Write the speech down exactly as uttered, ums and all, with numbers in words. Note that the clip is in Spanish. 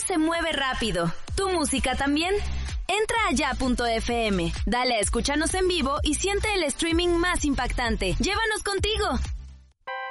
se mueve rápido. ¿Tu música también? Entra a ya punto f m, dale a escúchanos en vivo y siente el streaming más impactante. ¡Llévanos contigo!